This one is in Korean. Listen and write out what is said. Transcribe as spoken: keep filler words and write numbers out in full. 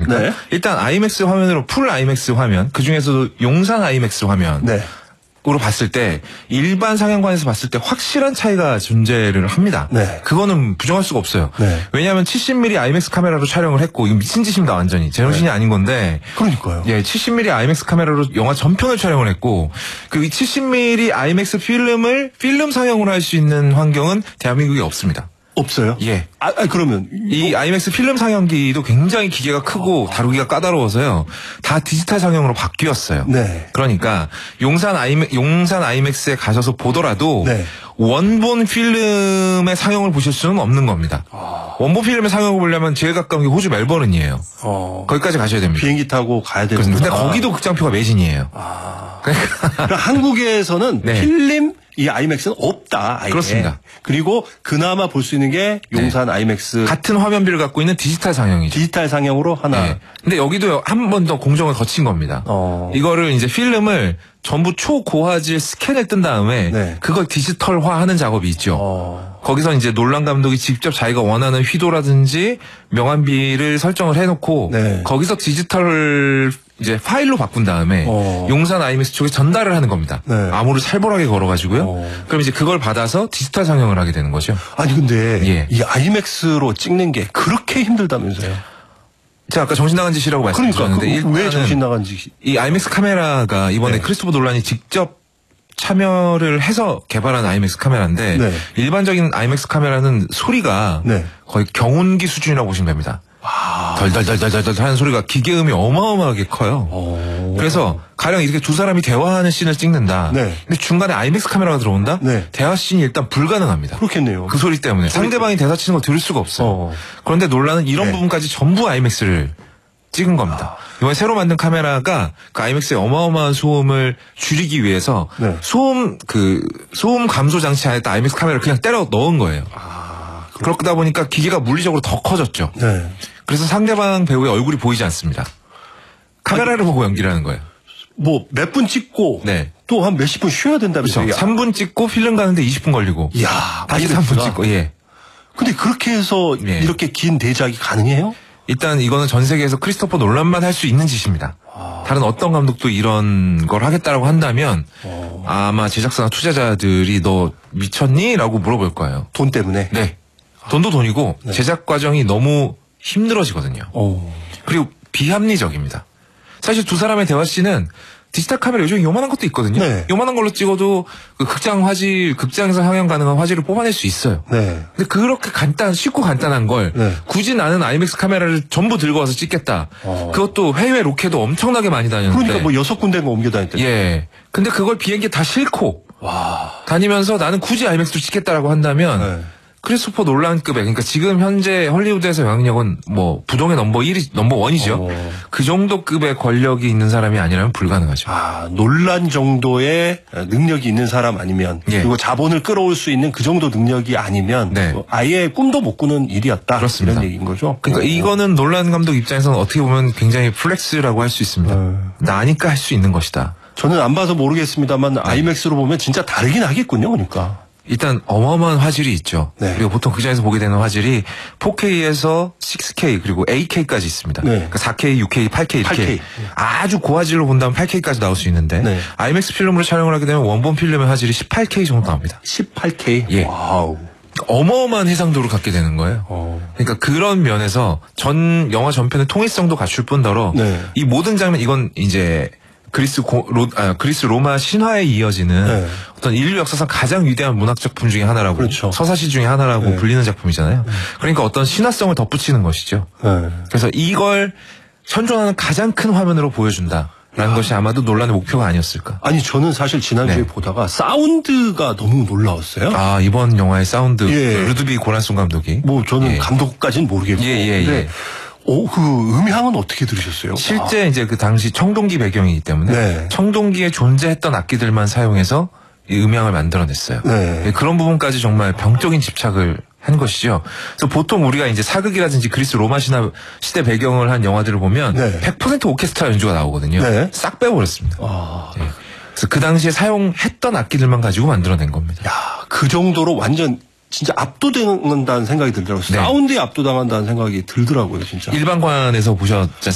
않습니까? 네. 일단 아이맥스 화면으로 풀 아이맥스 화면, 그 중에서도 용산 아이맥스 화면. 네. 으로 봤을 때 일반 상영관에서 봤을 때 확실한 차이가 존재를 합니다. 네. 그거는 부정할 수가 없어요. 네. 왜냐하면 칠십 밀리미터 아이맥스 카메라로 촬영을 했고 이거 미친 짓입니다 완전히. 제정신이 네. 아닌 건데. 그러니까요. 예, 칠십 밀리미터 아이맥스 카메라로 영화 전편을 촬영을 했고 그 칠십 밀리미터 아이맥스 필름을 필름 상영을 할 수 있는 환경은 대한민국에 없습니다. 없어요? 예. 아, 아 그러면 이 아이맥스 필름 상영기도 굉장히 기계가 크고 다루기가 까다로워서요. 다 디지털 상영으로 바뀌었어요. 네. 그러니까 용산 아이맥 용산 아이맥스에 가셔서 보더라도 네. 원본 필름의 상영을 보실 수는 없는 겁니다. 아... 원본 필름의 상영을 보려면 제일 가까운 게 호주 멜버른이에요. 어... 거기까지 가셔야 됩니다. 비행기 타고 가야 되는. 근데 거기도 극장표가 매진이에요. 아... 그러니까 한국에서는 네. 필름 이 아이맥스는 없다. 아예. 그렇습니다. 그리고 그나마 볼 수 있는 게 용산 네. 아이맥스. 같은 화면비를 갖고 있는 디지털 상영이죠. 디지털 상영으로 하나. 네. 근데 여기도 한 번 더 공정을 거친 겁니다. 어. 이거를 이제 필름을 전부 초고화질 스캔을 뜬 다음에 네. 그걸 디지털화하는 작업이 있죠. 어. 거기서 이제 놀란 감독이 직접 자기가 원하는 휘도라든지 명암비를 설정을 해놓고 네. 거기서 디지털 이제 파일로 바꾼 다음에 어. 용산 아이맥스 쪽에 전달을 하는 겁니다. 네. 암호를 살벌하게 걸어가지고요. 어. 그럼 이제 그걸 받아서 디지털 상영을 하게 되는 거죠. 아니 근데 예. 이 아이맥스로 찍는 게 그렇게 힘들다면서요? 제가 아까 정신 나간 짓이라고 말씀드렸는데 그러니까 왜 정신 나간 짓이? 이 아이맥스 카메라가 이번에 네. 크리스토퍼 놀란이 직접 참여를 해서 개발한 아이맥스 카메라인데 네. 일반적인 아이맥스 카메라는 소리가 네. 거의 경운기 수준이라고 보시면 됩니다. 아... 덜덜덜덜덜 하는 소리가 기계음이 어마어마하게 커요. 오... 그래서 가령 이렇게 두 사람이 대화하는 씬을 찍는다. 네. 근데 중간에 아이맥스 카메라가 들어온다. 네. 대화 씬이 일단 불가능합니다. 그렇겠네요. 그 소리 때문에 상대방이 대사 치는 걸 들을 수가 없어요. 어... 그런데 논란은 이런 네. 부분까지 전부 아이맥스를 찍은 겁니다. 아... 이번에 새로 만든 카메라가 그 아이맥스의 어마어마한 소음을 줄이기 위해서 네. 소음 그 소음 감소 장치 안에다 아이맥스 카메라를 그냥 때려 넣은 거예요. 아... 그렇다 보니까 기계가 물리적으로 더 커졌죠. 네. 그래서 상대방 배우의 얼굴이 보이지 않습니다. 카메라를 아니, 보고 연기를 하는 거예요. 뭐 몇 분 찍고 네. 또 한 몇십 분 쉬어야 된다면서요? 그렇죠. 삼 분 찍고 필름 가는데 이십 분 걸리고. 이야, 다시 삼 분 찍고. 예. 근데 그렇게 해서 예. 이렇게 긴 대작이 가능해요? 일단 이거는 전 세계에서 크리스토퍼 놀란만 할 수 있는 짓입니다. 아... 다른 어떤 감독도 이런 걸 하겠다라고 한다면 어... 아마 제작사나 투자자들이 너 미쳤니? 라고 물어볼 거예요. 돈 때문에? 네. 돈도 돈이고 네. 제작 과정이 너무 힘들어지거든요. 오. 그리고 비합리적입니다. 사실 두 사람의 대화씬은 디지털 카메라 요즘 요만한 것도 있거든요. 네. 요만한 걸로 찍어도 그 극장 화질, 극장에서 상영 가능한 화질을 뽑아낼 수 있어요. 네. 근데 그렇게 간단, 쉽고 간단한 걸 네. 굳이 나는 아이맥스 카메라를 전부 들고 와서 찍겠다. 어. 그것도 해외 로켓도 엄청나게 많이 다녔는데. 그러니까 뭐 여섯 군데인가 옮겨 다녔대. 예. 근데 그걸 비행기에 다 싣고 와. 다니면서 나는 굳이 아이맥스로 찍겠다라고 한다면 네. 크리스토퍼 놀란급의 그러니까 지금 현재 헐리우드에서 영향력은 뭐 부동의 넘버 일이 넘버 원이죠. 어. 그 정도 급의 권력이 있는 사람이 아니라면 불가능하죠. 아, 놀란 정도의 능력이 있는 사람 아니면 예. 그리고 자본을 끌어올 수 있는 그 정도 능력이 아니면 네. 뭐 아예 꿈도 못 꾸는 일이었다. 그렇습니다. 이런 얘기인 거죠. 그러니까 어. 이거는 놀란 감독 입장에서는 어떻게 보면 굉장히 플렉스라고 할 수 있습니다. 어. 나니까 할 수 있는 것이다. 저는 안 봐서 모르겠습니다만 네. 아이맥스로 보면 진짜 다르긴 하겠군요. 그러니까. 일단 어마어마한 화질이 있죠. 네. 그리고 보통 극장에서 보게 되는 화질이 포케이에서 식스 케이 그리고 에잇 케이까지 있습니다. 네. 그러니까 사 케이, 육 케이, 팔 케이 이렇게 팔 케이. 아주 고화질로 본다면 팔 케이까지 나올 수 있는데 네. 아이맥스 필름으로 촬영을 하게 되면 원본 필름의 화질이 십팔 케이 정도 나옵니다. 십팔 케이? 예. 와우. 어마어마한 해상도를 갖게 되는 거예요. 어. 그러니까 그런 면에서 전 영화 전편의 통일성도 갖출 뿐더러 네. 이 모든 장면 이건 이제 그리스 고, 로, 아, 그리스 로마 신화에 이어지는 네. 어떤 인류 역사상 가장 위대한 문학 작품 중에 하나라고 그렇죠. 서사시 중에 하나라고 네. 불리는 작품이잖아요. 네. 그러니까 어떤 신화성을 덧붙이는 것이죠. 네. 그래서 이걸 현존하는 가장 큰 화면으로 보여준다. 라는 야. 것이 아마도 논란의 목표가 아니었을까. 아니 저는 사실 지난주에 네. 보다가 사운드가 너무 놀라웠어요. 아 이번 영화의 사운드 예. 루드비히 고란손 감독이. 뭐 저는 예. 감독까지는 모르겠고. 예, 예, 근데 예. 어, 그 음향은 어떻게 들으셨어요? 실제 아. 이제 그 당시 청동기 배경이기 때문에 네. 청동기에 존재했던 악기들만 사용해서 이 음향을 만들어냈어요. 네. 그런 부분까지 정말 병적인 집착을 한 것이죠. 그래서 보통 우리가 이제 사극이라든지 그리스 로마 신화 시대 배경을 한 영화들을 보면 네. 백 퍼센트 오케스트라 연주가 나오거든요. 네. 싹 빼버렸습니다. 아. 네. 그래서 그 당시에 사용했던 악기들만 가지고 만들어낸 겁니다. 야, 그 정도로 완전 진짜 압도된다는 생각이 들더라고요. 네. 사운드에 압도당한다는 생각이 들더라고요, 진짜. 일반관에서 보셨지